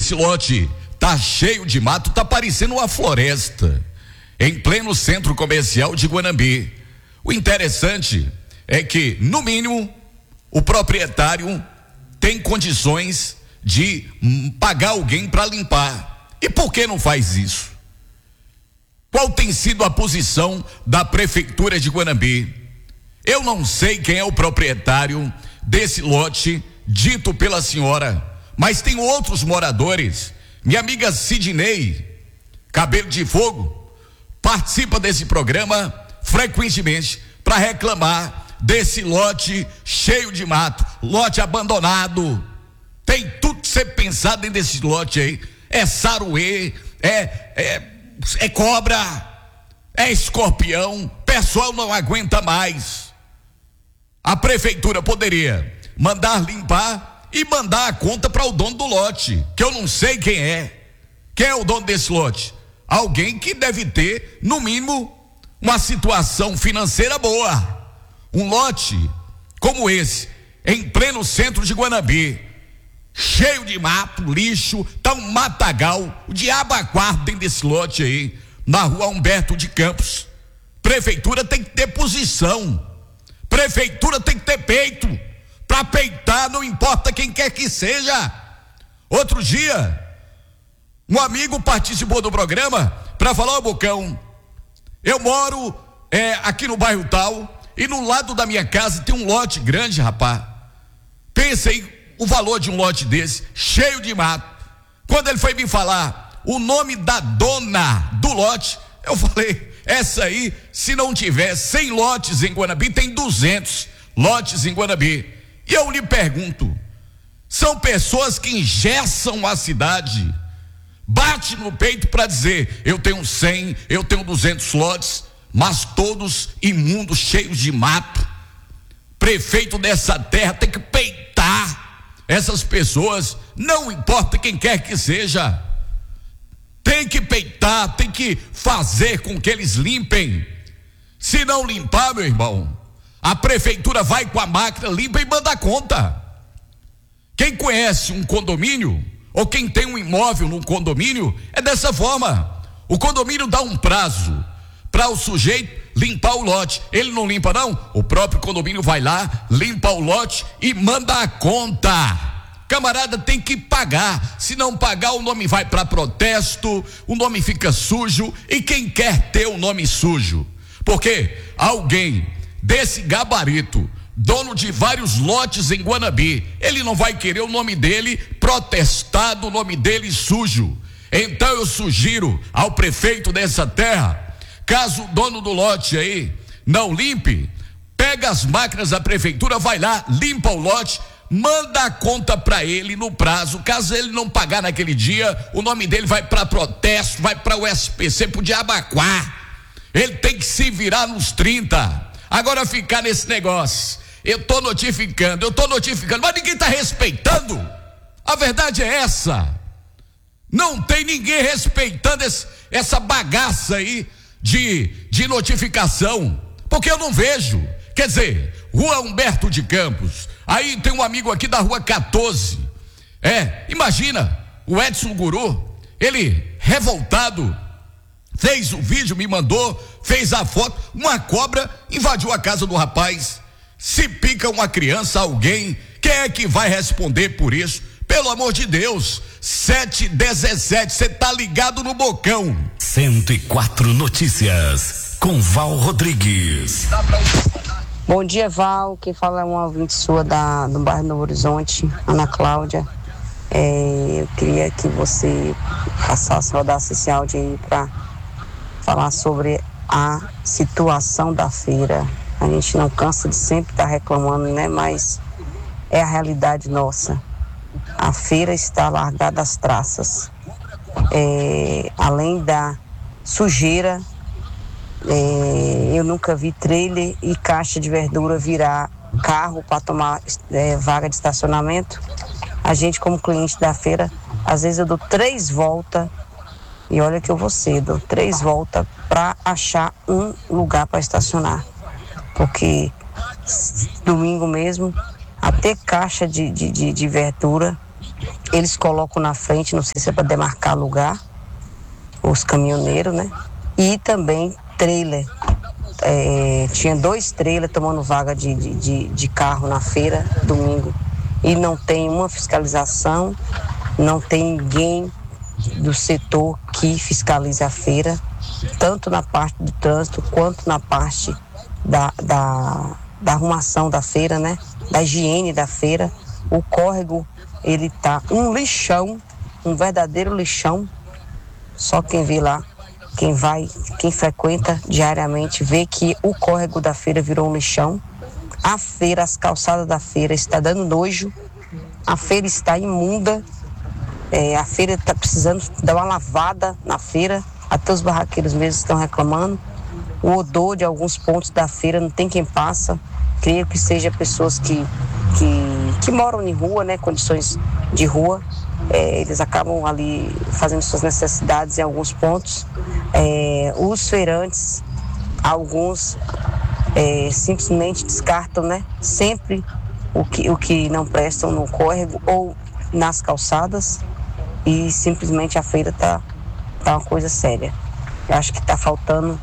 Esse lote tá cheio de mato, tá parecendo uma floresta, em pleno centro comercial de Guanambi. O interessante é que, no mínimo, o proprietário tem condições de pagar alguém para limpar. E por que não faz isso? Qual tem sido a posição da prefeitura de Guanambi? Eu não sei quem é o proprietário desse lote dito pela senhora, mas tem outros moradores. Minha amiga Sidney Cabelo de Fogo participa desse programa frequentemente para reclamar desse lote cheio de mato, lote abandonado. Tem tudo que você pensar dentro desse lote aí. É saruê, é cobra, é escorpião. O pessoal não aguenta mais. A prefeitura poderia mandar limpar e mandar a conta para o dono do lote, que eu não sei quem é. Quem é o dono desse lote? Alguém que deve ter, no mínimo, uma situação financeira boa. Um lote como esse, em pleno centro de Guanambi, cheio de mato, lixo, tá um matagal, o diabo aquarto dentro desse lote aí, na rua Humberto de Campos. Prefeitura tem que ter posição, prefeitura tem que ter peito, para peitar, não importa quem quer que seja. Outro dia, um amigo participou do programa para falar: ô Bocão, eu moro aqui no bairro tal, e no lado da minha casa tem um lote grande, rapaz. Pensa aí o valor de um lote desse, cheio de mato. Quando ele foi me falar o nome da dona do lote, eu falei: essa aí, se não tiver 100 lotes em Guanambi, tem 200 lotes em Guanambi. E eu lhe pergunto, são pessoas que engessam a cidade, bate no peito para dizer: eu tenho 100, eu tenho 200 lotes, mas todos imundos, cheios de mato. Prefeito dessa terra tem que peitar essas pessoas, não importa quem quer que seja. Tem que peitar, tem que fazer com que eles limpem. Se não limpar, meu irmão, a prefeitura vai com a máquina, limpa e manda a conta. Quem conhece um condomínio, ou quem tem um imóvel num condomínio, é dessa forma. O condomínio dá um prazo para o sujeito limpar o lote. Ele não limpa não, o próprio condomínio vai lá, limpa o lote e manda a conta. Camarada tem que pagar, se não pagar o nome vai para protesto, o nome fica sujo. E quem quer ter o nome sujo? Porque alguém desse gabarito, dono de vários lotes em Guanambi, ele não vai querer o nome dele protestado, o nome dele sujo. Então eu sugiro ao prefeito dessa terra, caso o dono do lote aí não limpe, pega as máquinas da prefeitura, vai lá, limpa o lote, manda a conta para ele no prazo. Caso ele não pagar naquele dia, o nome dele vai para protesto, vai para o SPC, pro Diabaquá. Ele tem que se virar nos 30. Agora ficar nesse negócio, eu tô notificando, mas ninguém tá respeitando. A verdade é essa. Não tem ninguém respeitando essa bagaça aí de notificação, porque eu não vejo. Quer dizer, Rua Humberto de Campos, aí tem um amigo aqui da Rua 14. Imagina, o Edson Guru, ele revoltado, fez o vídeo, me mandou, fez a foto, uma cobra invadiu a casa do rapaz. Se pica uma criança, alguém, quem é que vai responder por isso? Pelo amor de Deus. 7h17, você tá ligado no Bocão. 104 Notícias, com Val Rodrigues. Bom dia, Val. Quem fala é uma ouvinte sua do bairro Novo Horizonte, Ana Cláudia. Eu queria que você rodasse esse áudio aí para falar sobre a situação da feira. A gente não cansa de sempre estar reclamando, né? Mas é a realidade nossa. A feira está largada às traças. Além da sujeira, eu nunca vi trailer e caixa de verdura virar carro para tomar vaga de estacionamento. A gente, como cliente da feira, às vezes eu dou 3 voltas, e olha que eu vou cedo, 3 voltas para achar um lugar para estacionar. Porque domingo mesmo, até caixa de verdura eles colocam na frente, não sei se é para demarcar lugar, os caminhoneiros, né? E também trailer. Tinha 2 trailers tomando vaga de carro na feira, domingo. E não tem uma fiscalização, não tem ninguém do setor que fiscalize a feira, tanto na parte do trânsito quanto na parte da arrumação da feira, né? Da higiene da feira. O córrego, ele tá um lixão, um verdadeiro lixão. Só quem vê lá, quem frequenta diariamente, vê que o córrego da feira virou um lixão. A feira, as calçadas da feira está dando nojo. A feira está imunda. A feira está precisando dar uma lavada na feira. Até os barraqueiros mesmos estão reclamando. O odor de alguns pontos da feira, não tem quem passa. Creio que seja pessoas que moram em rua, né, condições de rua. Eles acabam ali fazendo suas necessidades em alguns pontos. Os feirantes, alguns simplesmente descartam, né, sempre o que não prestam no córrego ou nas calçadas, e simplesmente a feira tá uma coisa séria. Eu acho que tá faltando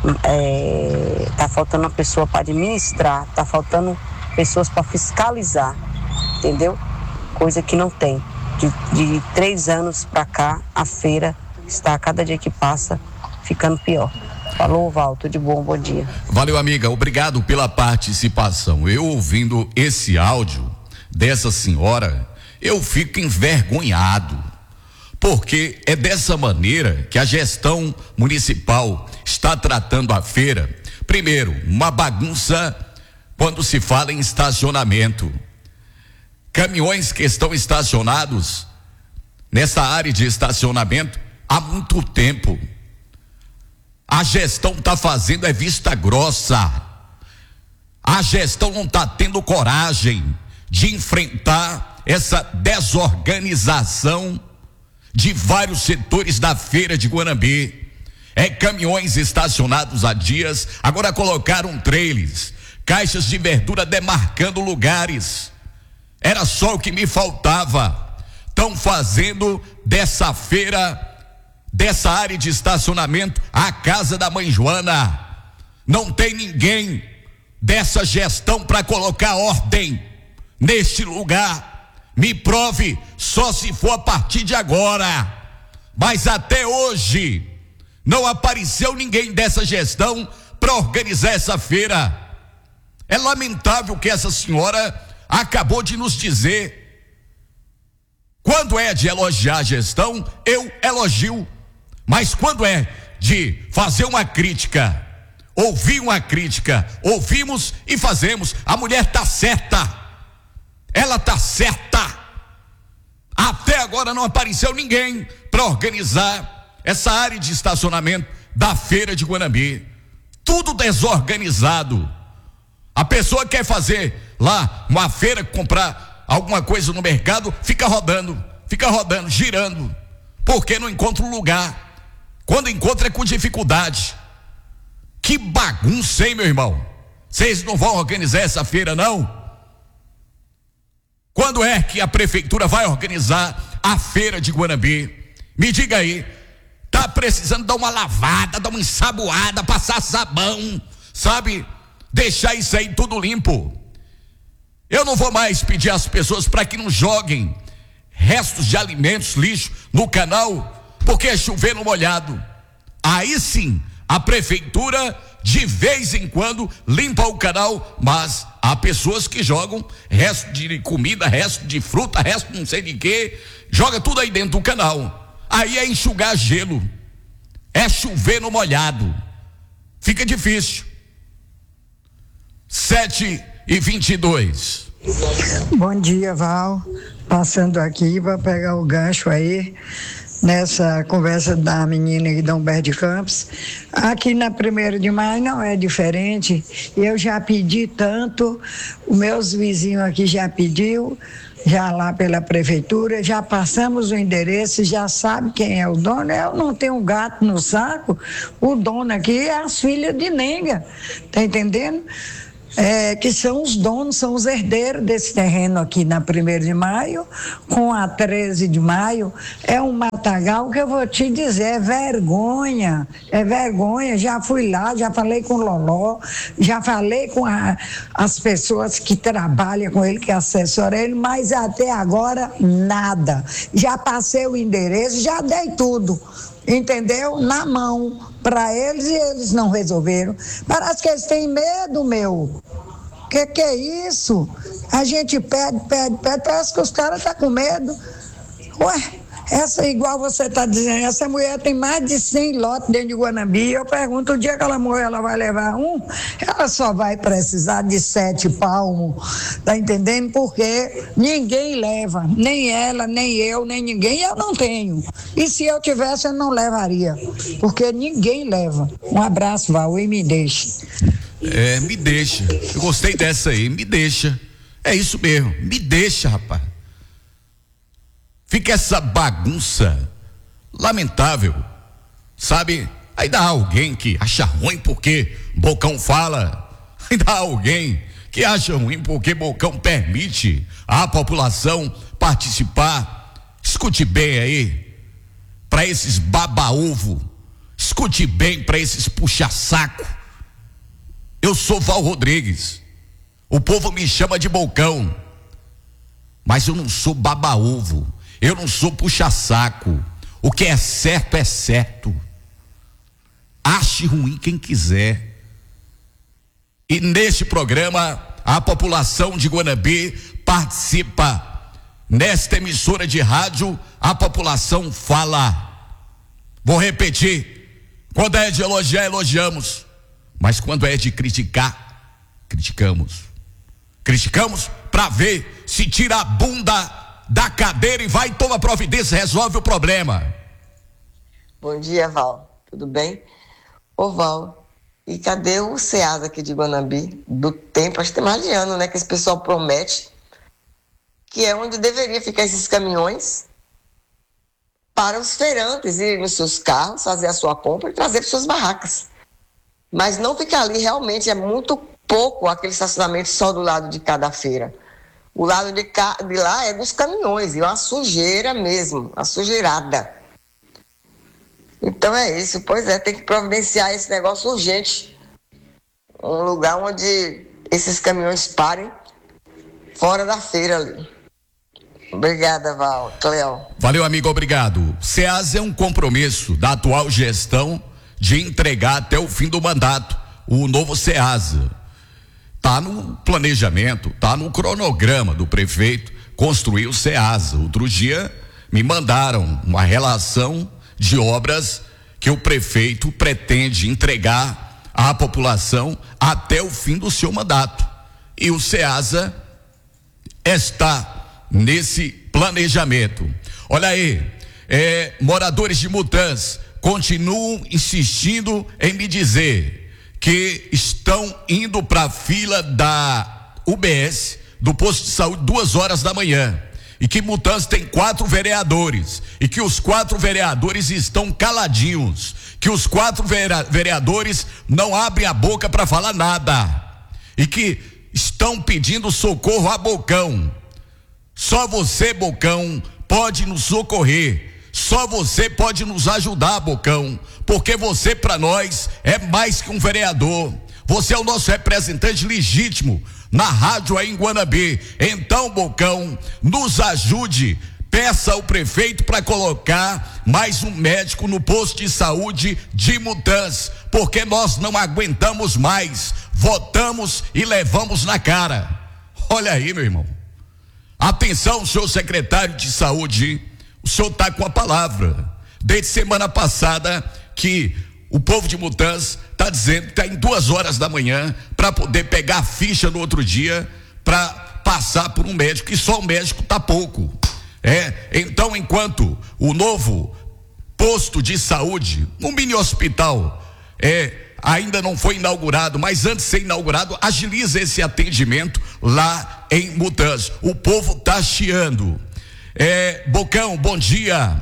uma pessoa para administrar, tá faltando pessoas para fiscalizar, entendeu? Coisa que não tem. De 3 anos para cá, a feira está, a cada dia que passa, ficando pior. Falou, Val, tudo de bom, bom dia. Valeu, amiga, obrigado pela participação. Eu ouvindo esse áudio dessa senhora, eu fico envergonhado, porque é dessa maneira que a gestão municipal está tratando a feira. Primeiro, uma bagunça quando se fala em estacionamento. Caminhões que estão estacionados nessa área de estacionamento há muito tempo. A gestão está fazendo vista grossa. A gestão não está tendo coragem de enfrentar essa desorganização de vários setores da feira de Guanambi. Caminhões estacionados há dias, agora colocaram trailers, caixas de verdura demarcando lugares. Era só o que me faltava. Estão fazendo dessa feira, dessa área de estacionamento, a casa da mãe Joana. Não tem ninguém dessa gestão para colocar ordem neste lugar. Me prove só se for a partir de agora. Mas até hoje não apareceu ninguém dessa gestão para organizar essa feira. É lamentável o que essa senhora acabou de nos dizer. Quando é de elogiar a gestão, eu elogio. Mas quando é de fazer uma crítica, ouvir uma crítica, ouvimos e fazemos. A mulher está certa. Ela está certa. Até agora não apareceu ninguém para organizar essa área de estacionamento da feira de Guanambi. Tudo desorganizado. A pessoa quer fazer lá uma feira, comprar alguma coisa no mercado, fica rodando, girando, porque não encontra um lugar. Quando encontra é com dificuldade. Que bagunça, hein, meu irmão? Vocês não vão organizar essa feira, não? Quando é que a prefeitura vai organizar a feira de Guanambi? Me diga aí. Tá precisando dar uma lavada, dar uma ensaboada, passar sabão, sabe? Deixar isso aí tudo limpo. Eu não vou mais pedir às pessoas para que não joguem restos de alimentos, lixo no canal, porque é chover no molhado. Aí sim, a prefeitura de vez em quando limpa o canal, mas há pessoas que jogam resto de comida, resto de fruta, resto não sei de quê, joga tudo aí dentro do canal. Aí é enxugar gelo, é chover no molhado, fica difícil. 7h22. Bom dia, Val, passando aqui para pegar o gancho aí nessa conversa da menina de Dom Humberto de Campos. Aqui na 1º de maio não é diferente. Eu já pedi tanto, os meus vizinhos aqui já pediu, já lá pela prefeitura, já passamos o endereço, já sabe quem é o dono. Eu não tenho um gato no saco, o dono aqui é as filhas de Nenga, tá entendendo? que são os donos, são os herdeiros desse terreno aqui na 1º de maio, com a 13 de maio. É um matagal que eu vou te dizer, é vergonha, já fui lá, já falei com o Loló, já falei com as pessoas que trabalham com ele, que assessoram ele, mas até agora nada. Já passei o endereço, já dei tudo, entendeu? Na mão para eles, e eles não resolveram. Parece que eles têm medo, meu. Que é isso? A gente pede, parece que os caras estão com medo. Ué, essa, igual você está dizendo, essa mulher tem mais de 100 lotes dentro de Guanambi. Eu pergunto, o dia que ela morrer, ela vai levar um? Ela só vai precisar de 7 palmos, tá entendendo? Porque ninguém leva, nem ela, nem eu, nem ninguém. Eu não tenho. E se eu tivesse, eu não levaria, porque ninguém leva. Um abraço, Val, e me deixe. Me deixa. Eu gostei dessa aí, me deixa. É isso mesmo, me deixa, rapaz. Fica essa bagunça lamentável, sabe? Aí dá alguém que acha ruim porque Bocão fala. Aí dá alguém que acha ruim porque Bocão permite a população participar. Escute bem aí, para esses baba-ovo. Escute bem para esses puxa-saco. Eu sou Val Rodrigues. O povo me chama de Bocão, mas eu não sou baba-ovo. Eu não sou puxa-saco. O que é certo é certo. Ache ruim quem quiser. E neste programa, a população de Guanambi participa. Nesta emissora de rádio, a população fala. Vou repetir. Quando é de elogiar, elogiamos. Mas quando é de criticar, criticamos. Criticamos para ver se tira a bunda da cadeira e vai, toma providência, resolve o problema. Bom dia, Val, tudo bem? Ô Val, e cadê o SEASA aqui de Guanambi? Do tempo, acho que tem mais de ano, né, que esse pessoal promete, que é onde deveria ficar esses caminhões para os feirantes irem nos seus carros, fazer a sua compra e trazer para suas barracas. Mas não ficar ali, realmente é muito pouco aquele estacionamento só do lado de cada feira. O lado de lá é dos caminhões, e uma sujeira mesmo, uma sujeirada. Então é isso, pois é, tem que providenciar esse negócio urgente. Um lugar onde esses caminhões parem fora da feira ali. Obrigada, Val, Cleo. Valeu, amigo, obrigado. SEASA é um compromisso da atual gestão de entregar até o fim do mandato o novo SEASA. Tá no planejamento, tá no cronograma do prefeito construir o SEASA. Outro dia me mandaram uma relação de obras que o prefeito pretende entregar à população até o fim do seu mandato. E o SEASA está nesse planejamento. Olha aí, moradores de Mutãs continuam insistindo em me dizer que estão indo para a fila da UBS, do posto de saúde, 2 horas da manhã, e que Mutãs tem 4 vereadores, e que os 4 vereadores estão caladinhos, que os 4 vereadores não abrem a boca para falar nada, e que estão pedindo socorro a Bocão. Só você, Bocão, pode nos socorrer. Só você pode nos ajudar, Bocão, porque você para nós é mais que um vereador. Você é o nosso representante legítimo na rádio aí em Guanambi. Então, Bocão, nos ajude. Peça ao prefeito para colocar mais um médico no posto de saúde de Mutãs, porque nós não aguentamos mais. Votamos e levamos na cara. Olha aí, meu irmão. Atenção, senhor secretário de saúde. O senhor está com a palavra. Desde semana passada que o povo de Mutãs está dizendo que está em 2 horas da manhã para poder pegar a ficha no outro dia para passar por um médico, e só o médico está pouco. Então, enquanto o novo posto de saúde, um mini hospital, ainda não foi inaugurado, mas antes de ser inaugurado, agiliza esse atendimento lá em Mutãs. O povo está chiando. Bocão, bom dia.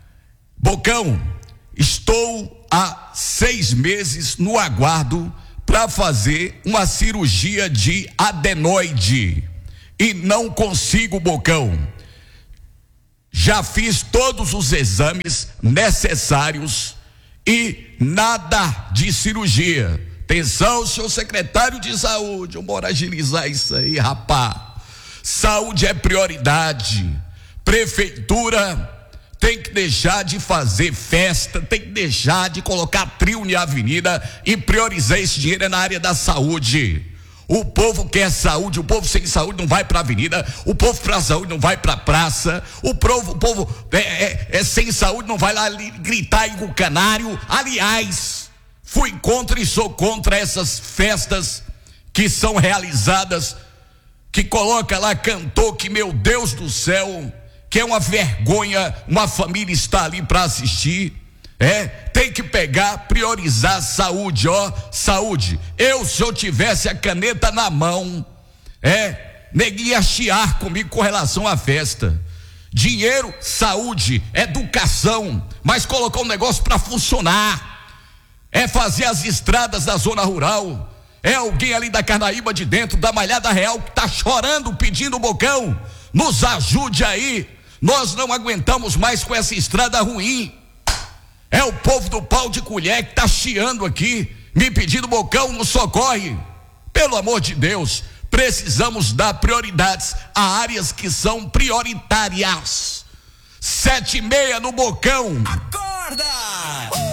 Bocão, estou há 6 meses no aguardo para para fazer uma cirurgia de adenoide e não consigo, Bocão. Já fiz todos os exames necessários e nada de cirurgia. Atenção, senhor secretário de saúde, vamos agilizar isso aí, rapaz. Saúde é prioridade. Prefeitura tem que deixar de fazer festa, tem que deixar de colocar trio na avenida e priorizar esse dinheiro na área da saúde. O povo quer saúde, o povo sem saúde não vai para a avenida, o povo para saúde não vai para a praça, o povo sem saúde não vai lá gritar em o canário. Aliás, fui contra e sou contra essas festas que são realizadas, que coloca lá cantor que, meu Deus do céu, que é uma vergonha uma família estar ali para assistir. Tem que pegar, priorizar saúde, saúde. Se eu tivesse a caneta na mão, neguinho ia chiar comigo com relação à festa. Dinheiro, saúde, educação, mas colocar um negócio para funcionar, fazer as estradas da zona rural, alguém ali da Carnaíba de dentro, da Malhada Real, que tá chorando, pedindo, Bocão, nos ajude aí, nós não aguentamos mais com essa estrada ruim. O povo do pau de colher que tá chiando aqui, me pedindo, Bocão, nos socorre. Pelo amor de Deus, precisamos dar prioridades a áreas que são prioritárias. 7:30 no Bocão. Acorda!